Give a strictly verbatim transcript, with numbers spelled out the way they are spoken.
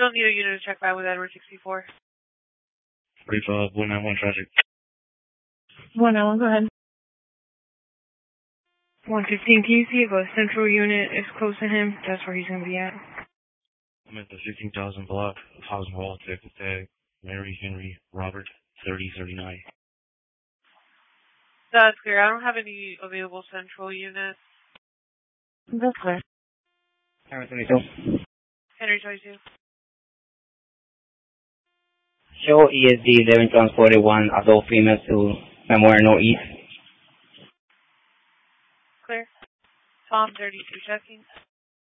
Still need a unit to check by with Edward sixty-four. Brief, uh, one nine one traffic. one nine one, go ahead. one fifteen, can you see if a central unit is close to him? That's where he's going to be at. I'm at the fifteen thousand block of Housing Hall, Texas Tag, Mary Henry Robert, thirty thirty-nine. That's clear. I don't have any available central units. That's clear. Henry twenty-two. Henry twenty-two. Show E S D eleven forty-one, adult female to Memorial Northeast. Clear. Tom thirty-two checking.